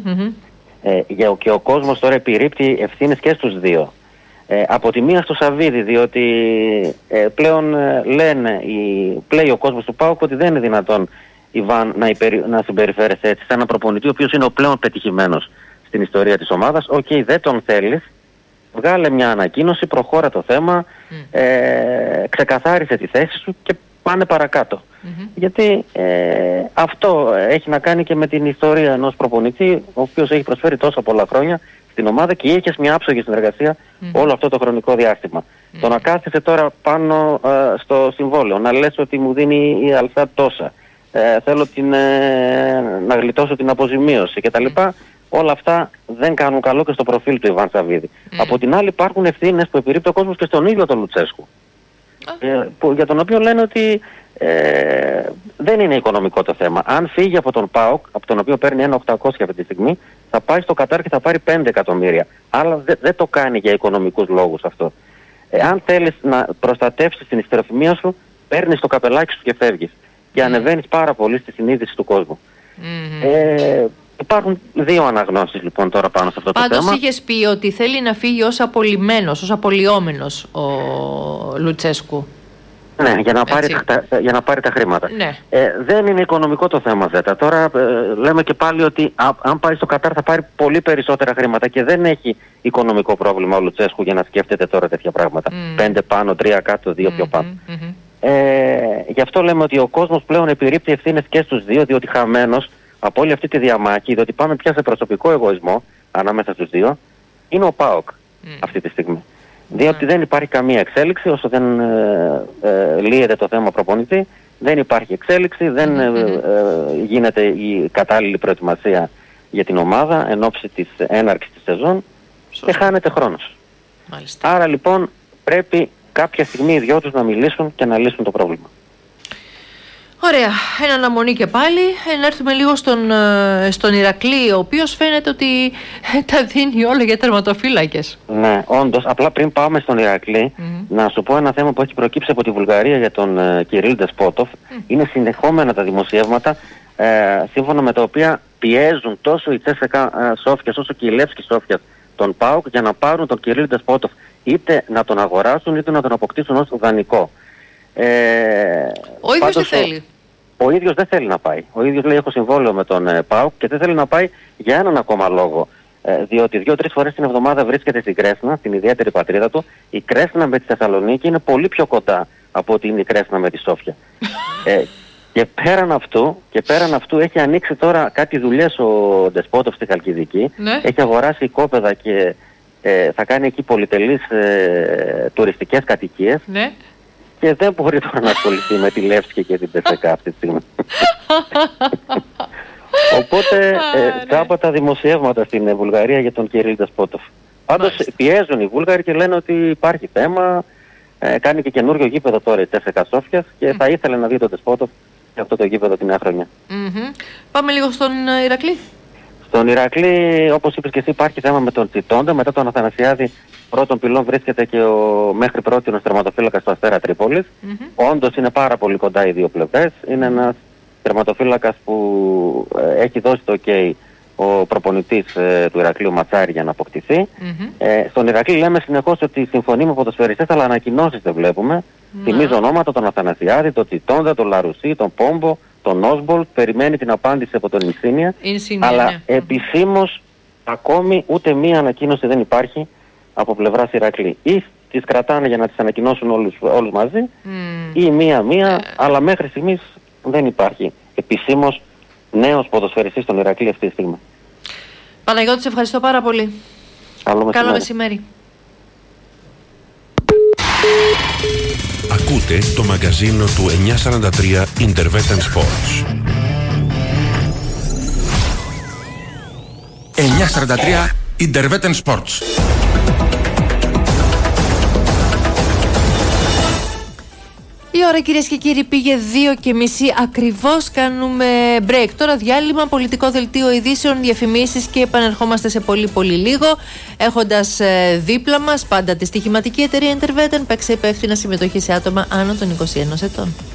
Και ο κόσμος τώρα επιρρύπτει ευθύνες και στους δύο. Από τη μία στο Σαββίδι, διότι πλέον πλέει ο κόσμος του ΠΑΟΚ ότι δεν είναι δυνατόν, Ιβάν, να συμπεριφέρεσαι έτσι σε έναν προπονητή ο οποίος είναι ο πλέον πετυχημένος στην ιστορία της ομάδας. Δεν τον θέλεις, βγάλε μια ανακοίνωση, προχώρα το θέμα, ξεκαθάρισε τη θέση σου και πάνε παρακάτω. Γιατί αυτό έχει να κάνει και με την ιστορία ενός προπονητή ο οποίος έχει προσφέρει τόσα πολλά χρόνια στην ομάδα και έχεις μια άψογη συνεργασία όλο αυτό το χρονικό διάστημα. Το να κάθεσαι τώρα πάνω στο συμβόλαιο, να λες ότι μου δίνει η Αλσάτ τόσα, θέλω να γλιτώσω την αποζημίωση κτλ. Όλα αυτά δεν κάνουν καλό και στο προφίλ του Ιβάν Σαββίδη. Από την άλλη υπάρχουν ευθύνες που επιρρύπτει ο κόσμος και στον ίδιο τον Λουτσέσκου. Για τον οποίο λένε ότι δεν είναι οικονομικό το θέμα. Αν φύγει από τον ΠΑΟΚ, από τον οποίο παίρνει 1.800 αυτή τη στιγμή, θα πάει στο Κατάρ και θα πάρει 5 εκατομμύρια. Αλλά δεν το κάνει για οικονομικούς λόγους αυτό. Αν θέλεις να προστατεύσεις την ιστεροφημία σου, παίρνεις το καπελάκι σου και φεύγεις. Και ανεβαίνεις πάρα πολύ στη συνείδηση του κόσμου. Υπάρχουν δύο αναγνώσεις λοιπόν τώρα πάνω σε αυτό το θέμα. Πάντως είχες πει ότι θέλει να φύγει ως απολυμμένος, ως απολυόμενος ο Λουτσέσκου. Ναι, για να πάρει τα χρήματα. Ναι. Δεν είναι οικονομικό το θέμα Ζέτα. Τώρα λέμε και πάλι ότι αν πάει στο Κατάρ θα πάρει πολύ περισσότερα χρήματα και δεν έχει οικονομικό πρόβλημα ο Λουτσέσκου για να σκέφτεται τώρα τέτοια πράγματα. 5 πάνω, 3 κάτω, 2 πιο πάνω. Γι' αυτό λέμε ότι ο κόσμος πλέον επιρρύπτει ευθύνες και στους δύο, διότι χαμένος από όλη αυτή τη διαμάχη, διότι πάμε πια σε προσωπικό εγωισμό ανάμεσα στους δύο, είναι ο ΠΑΟΚ αυτή τη στιγμή. Διότι δεν υπάρχει καμία εξέλιξη όσο δεν λύεται το θέμα προπονητή, δεν υπάρχει εξέλιξη, δεν γίνεται η κατάλληλη προετοιμασία για την ομάδα εν ώψη της έναρξης της σεζόν και χάνεται χρόνος. Μάλιστα. Άρα λοιπόν πρέπει κάποια στιγμή οι δυο τους να μιλήσουν και να λύσουν το πρόβλημα. Ωραία, εν αναμονή και πάλι. Να έρθουμε λίγο στον Ηρακλή, ο οποίος φαίνεται ότι τα δίνει όλα για τερματοφύλακες. Ναι, όντως. Απλά πριν πάμε στον Ηρακλή, να σου πω ένα θέμα που έχει προκύψει από τη Βουλγαρία για τον Κυρίλ Ντεσπότοφ. Είναι συνεχόμενα τα δημοσιεύματα, σύμφωνα με τα οποία πιέζουν τόσο η Τσέσσεκα Σόφιας όσο και η Λεύσκη Σόφιας τον ΠΑΟΚ για να πάρουν τον Κυρίλ Ντεσπότοφ, είτε να τον αγοράσουν είτε να τον αποκτήσουν ως δανεικό. Ο ίδιος δεν θέλει. Ο ίδιος δεν θέλει να πάει. Ο ίδιος λέει: έχω συμβόλαιο με τον ΠΑΟΚ και δεν θέλει να πάει για έναν ακόμα λόγο. Διότι 2-3 φορές την εβδομάδα βρίσκεται στην Κρέσνα, την ιδιαίτερη πατρίδα του. Η Κρέσνα με τη Θεσσαλονίκη είναι πολύ πιο κοντά από ότι είναι η Κρέσνα με τη Σόφια. Και πέραν αυτού έχει ανοίξει τώρα κάτι δουλειές ο Ντεσπότοφ στη Χαλκιδική. Ναι. Έχει αγοράσει οικόπεδα και θα κάνει εκεί πολυτελείς τουριστικές κατοικίες. Ναι. Και δεν μπορεί τώρα να ασχοληθεί με τη Λεύσκη και την Πεσεκά αυτή τη στιγμή. Οπότε τσάπα τα δημοσιεύματα στην Βουλγαρία για τον Κυρίλ Ντεσπότοφ. Πάντως πιέζουν οι Βούλγαροι και λένε ότι υπάρχει θέμα. Κάνει και καινούριο γήπεδο τώρα η Τσέσσεκα Σόφιας και θα ήθελε να δει τον Ντεσπότοφ σε αυτό το γήπεδο τη νέα χρονιά. Πάμε λίγο στον Ηρακλή. Στον Ηρακλή, όπως είπες και εσύ, υπάρχει θέμα με τον Τσιτόντα. Μετά τον Αθανασιάδη, πρώτον πυλών βρίσκεται και μέχρι πρώτη ο τερματοφύλακας του Αστέρα Τρίπολης. Όντως είναι πάρα πολύ κοντά οι δύο πλευρές. Είναι ένας τερματοφύλακας που έχει δώσει το OK ο προπονητής του Ηρακλείου Ματσάρη για να αποκτηθεί. Στον Ηρακλή λέμε συνεχώς ότι συμφωνεί με ποδοσφαιριστές, αλλά ανακοινώσεις δεν βλέπουμε. Θυμίζω ονόματα: τον Αθανασιάδη, τον Τσιτόντα, τον Λαρουσί, τον Πόμπο, τον Όσμπολτ. Περιμένει την απάντηση από τον Ινσίνια. Αλλά επισήμως ακόμη ούτε μία ανακοίνωση δεν υπάρχει από πλευράς Ηρακλή. Ή τις κρατάνε για να τις ανακοινώσουν όλους μαζί, ή μία-μία, αλλά μέχρι στιγμής δεν υπάρχει επισήμως νέος ποδοσφαιριστής στον Ηρακλή αυτή τη στιγμή. Παναγιώτη, σε ευχαριστώ πάρα πολύ. Καλό μεσημέρι. Ακούτε το μαγκαζίνο του 943 Intervet Sports. 943 Intervet Sports. Η ώρα, κυρίες και κύριοι, πήγε 2:30 ακριβώς. Κάνουμε break. Τώρα διάλειμμα, πολιτικό δελτίο ειδήσεων, διαφημίσεις και επανερχόμαστε σε πολύ λίγο. Έχοντας δίπλα μας πάντα τη στοιχηματική εταιρεία Intervet, παίξε υπεύθυνα συμμετοχή σε άτομα άνω των 21 ετών.